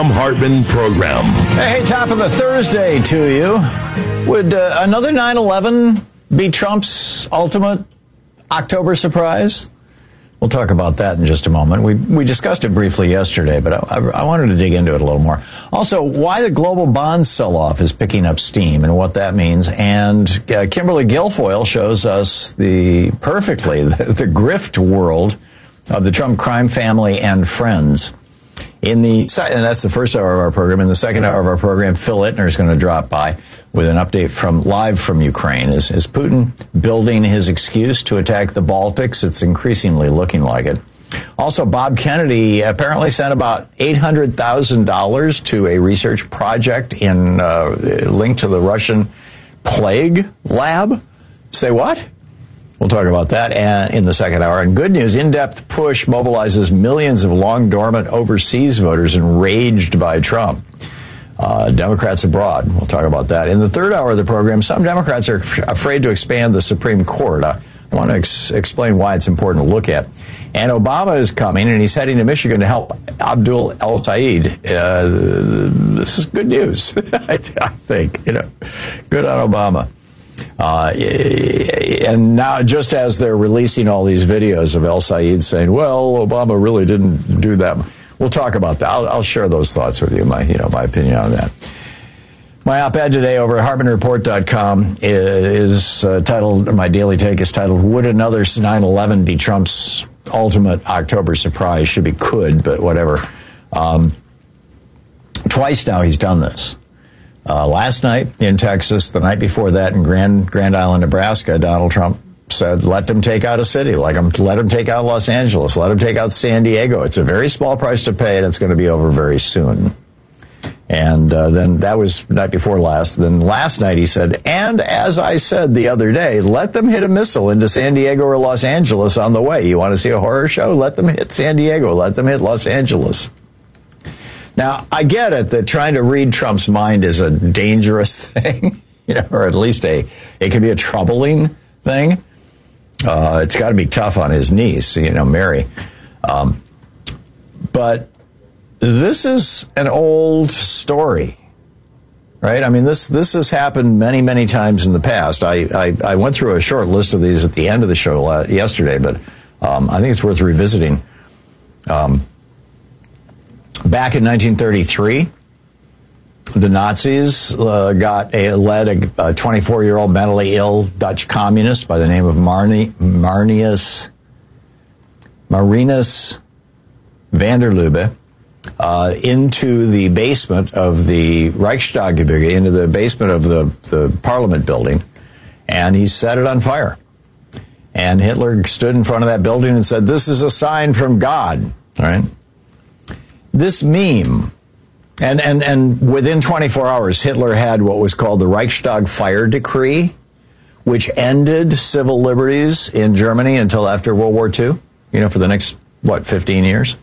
Hartman program. Hey, top of the Thursday to you. Would another 9/11 be Trump's ultimate October surprise? We'll talk about that in just a moment. We discussed it briefly yesterday, but I wanted to dig into it a little more. Also, why the global bond sell-off is picking up steam and what that means. And Kimberly Guilfoyle shows us the grift world of the Trump crime family and friends. And that's the first hour of our program. In the second hour of our program, Phil Ittner is going to drop by with an update live from Ukraine. Is Putin building his excuse to attack the Baltics? It's increasingly looking like it. Also, Bob Kennedy apparently sent about $800,000 to a research project linked to the Russian plague lab. Say what? We'll talk about that in the second hour. And good news, in-depth push mobilizes millions of long-dormant overseas voters enraged by Trump. Democrats abroad. We'll talk about that. In the third hour of the program, some Democrats are afraid to expand the Supreme Court. I want to explain why it's important to look at. And Obama is coming, and he's heading to Michigan to help Abdul El-Sayed. This is good news, I think. Good on Obama. And now, just as they're releasing all these videos of El-Sayed saying, well, Obama really didn't do that, we'll talk about that. I'll share those thoughts with you, my opinion on that. My op-ed today over at HartmanReport.com is titled, my daily take is titled, Would Another 9/11 Be Trump's Ultimate October Surprise? Should be could, but whatever. Twice now he's done this. Last night in Texas, the night before that in Grand Island, Nebraska, Donald Trump said, let them take out a city, let them take out Los Angeles, let them take out San Diego. It's a very small price to pay, and it's going to be over very soon. And then that was night before last. Then last night he said, and as I said the other day, let them hit a missile into San Diego or Los Angeles on the way. You want to see a horror show? Let them hit San Diego. Let them hit Los Angeles. Now, I get it that trying to read Trump's mind is a dangerous thing, or at least it can be a troubling thing. It's got to be tough on his niece, Mary. But this is an old story, right? I mean, this has happened many, many times in the past. I went through a short list of these at the end of the show yesterday, but I think it's worth revisiting. Back in 1933, the Nazis led a 24-year-old mentally ill Dutch communist by the name of Marinus van der Lubbe into the basement of the Reichstaggebäude, into the basement of the Parliament building, and he set it on fire. And Hitler stood in front of that building and said, "This is a sign from God." All right. This meme, and within 24 hours, Hitler had what was called the Reichstag Fire Decree, which ended civil liberties in Germany until after World War II, for the next, 15 years?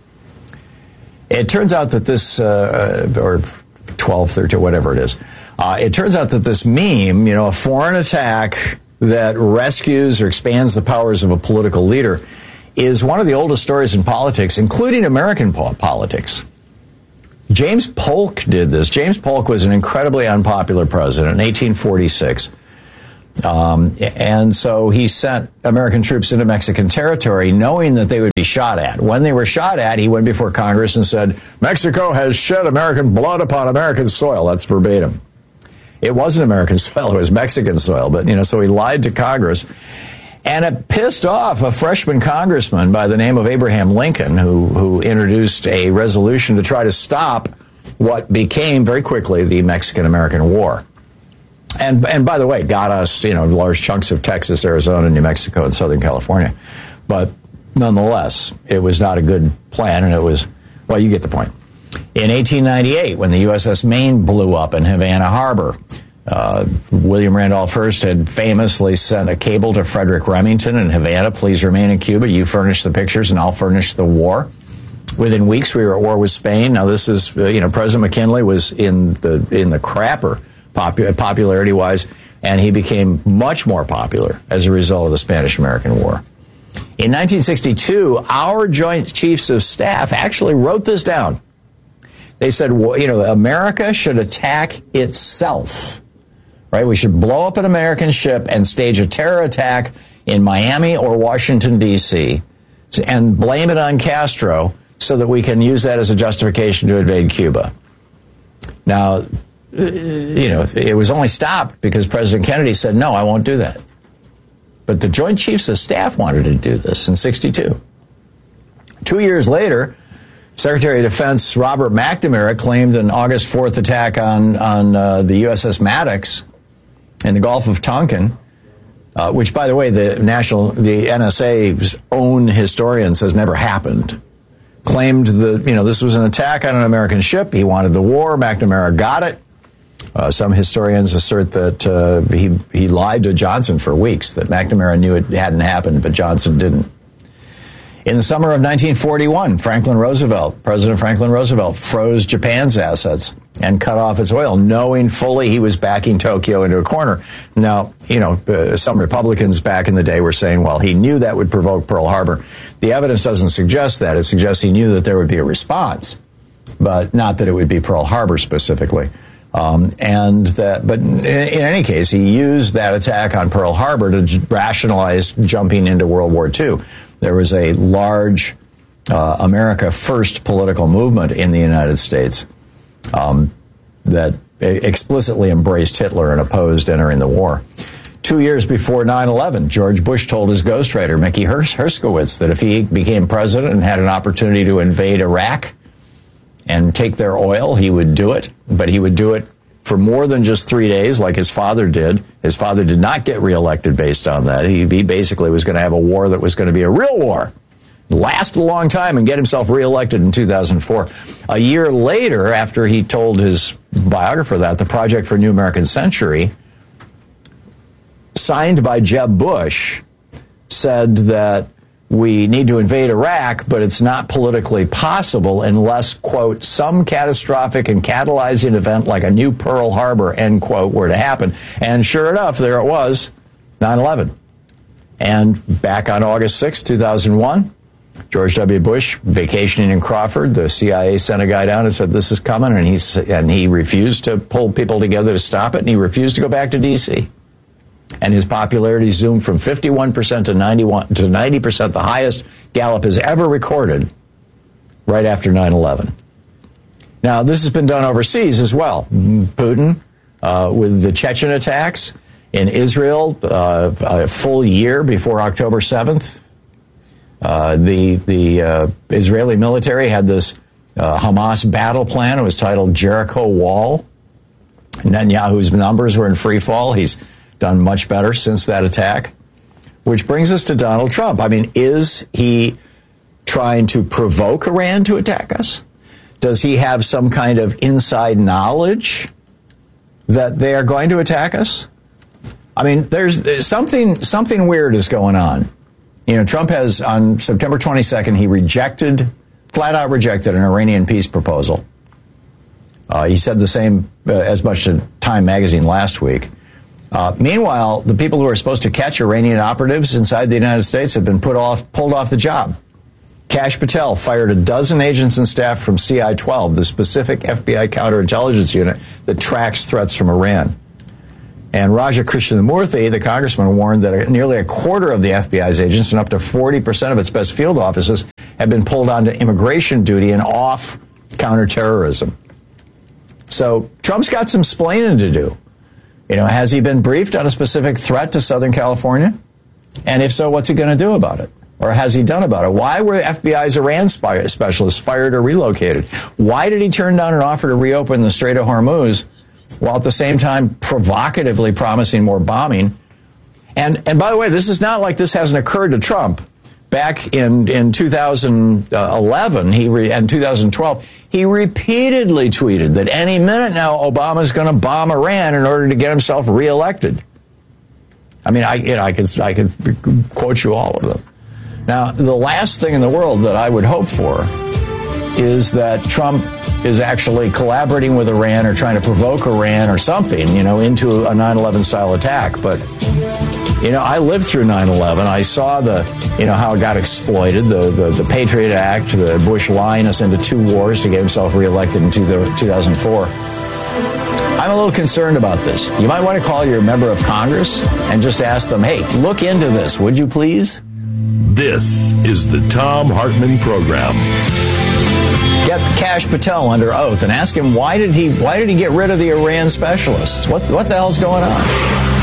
It turns out that this, or 12, 13, whatever it is, it turns out that this meme, a foreign attack that rescues or expands the powers of a political leader, is one of the oldest stories in politics, including American politics. James Polk did this. James Polk was an incredibly unpopular president in 1846. And so he sent American troops into Mexican territory knowing that they would be shot at. When they were shot at, he went before Congress and said, Mexico has shed American blood upon American soil. That's verbatim. It wasn't American soil, it was Mexican soil. But, so he lied to Congress. And it pissed off a freshman congressman by the name of Abraham Lincoln, who introduced a resolution to try to stop what became very quickly the Mexican-American War. And by the way, got us, large chunks of Texas, Arizona, New Mexico, and Southern California. But nonetheless, it was not a good plan, and it was, well, you get the point. In 1898, when the USS Maine blew up in Havana Harbor, William Randolph Hearst had famously sent a cable to Frederick Remington in Havana, please remain in Cuba. You furnish the pictures and I'll furnish the war. Within weeks, we were at war with Spain. Now, this is, President McKinley was in the crapper popularity-wise, and he became much more popular as a result of the Spanish-American War. In 1962, our Joint Chiefs of Staff actually wrote this down. They said, well, America should attack itself, right? We should blow up an American ship and stage a terror attack in Miami or Washington, D.C., and blame it on Castro so that we can use that as a justification to invade Cuba. Now, it was only stopped because President Kennedy said, no, I won't do that. But the Joint Chiefs of Staff wanted to do this in 1962. 2 years later, Secretary of Defense Robert McNamara claimed an August 4th attack on the USS Maddox in the Gulf of Tonkin, which, by the way, the NSA's own historian says never happened. Claimed that, this was an attack on an American ship. He wanted the war. McNamara got it. Some historians assert that he lied to Johnson for weeks, that McNamara knew it hadn't happened, but Johnson didn't. In the summer of 1941, President Franklin Roosevelt froze Japan's assets and cut off its oil, knowing fully he was backing Tokyo into a corner. Now, some Republicans back in the day were saying, well, he knew that would provoke Pearl Harbor. The evidence doesn't suggest that. It suggests he knew that there would be a response, but not that it would be Pearl Harbor specifically. But in any case, he used that attack on Pearl Harbor to rationalize jumping into World War II. There was a large America First political movement in the United States that explicitly embraced Hitler and opposed entering the war. 2 years before 9/11, George Bush told his ghostwriter, Mickey Herskowitz, that if he became president and had an opportunity to invade Iraq and take their oil, he would do it. But he would do it for more than just 3 days, like his father did. His father did not get reelected based on that. He basically was going to have a war that was going to be a real war, last a long time, and get himself reelected in 2004. A year later, after he told his biographer that, the Project for a New American Century, signed by Jeb Bush, said that we need to invade Iraq, but it's not politically possible unless, quote, some catastrophic and catalyzing event like a new Pearl Harbor, end quote, were to happen. And sure enough, there it was, 9/11. And back on August 6, 2001, George W. Bush, vacationing in Crawford, the CIA sent a guy down and said, this is coming, and he refused to pull people together to stop it, and he refused to go back to D.C., and his popularity zoomed from 51% to 90%, the highest Gallup has ever recorded, right after 9/11. Now, this has been done overseas as well. Putin, with the Chechen attacks in Israel, a full year before October 7th, the Israeli military had this Hamas battle plan. It was titled Jericho Wall. Netanyahu's numbers were in free fall. He's done much better since that attack, which brings us to Donald Trump. I mean, is he trying to provoke Iran to attack us? Does he have some kind of inside knowledge that they are going to attack us? I mean, there's something weird is going on. Trump has, on September 22nd, he flat out rejected an Iranian peace proposal. He said the same as much to Time magazine last week. Meanwhile, the people who are supposed to catch Iranian operatives inside the United States have been pulled off the job. Kash Patel fired a dozen agents and staff from CI-12, the specific FBI counterintelligence unit that tracks threats from Iran. And Raja Krishnamurthy, the congressman, warned that nearly a quarter of the FBI's agents and up to 40% of its best field offices have been pulled onto immigration duty and off counterterrorism. So Trump's got some splaining to do. Has he been briefed on a specific threat to Southern California? And if so, what's he going to do about it? Or has he done about it? Why were FBI's Iran specialists fired or relocated? Why did he turn down an offer to reopen the Strait of Hormuz while at the same time provocatively promising more bombing? And by the way, this is not like this hasn't occurred to Trump. Back in 2011 and 2012, he repeatedly tweeted that any minute now Obama's going to bomb Iran in order to get himself reelected. I mean, I could quote you all of them. Now, the last thing in the world that I would hope for is that Trump is actually collaborating with Iran or trying to provoke Iran or something, into a 9/11 style attack. But You know, I lived through 9/11. I saw how it got exploited, the Patriot Act, the Bush lying us into 2 wars to get himself reelected in 2004. I'm a little concerned about this. You might want to call your member of Congress and just ask them, hey, look into this, would you please? This is the Thom Hartmann Program. Get Kash Patel under oath and ask him why did he get rid of the Iran specialists? What the hell's going on?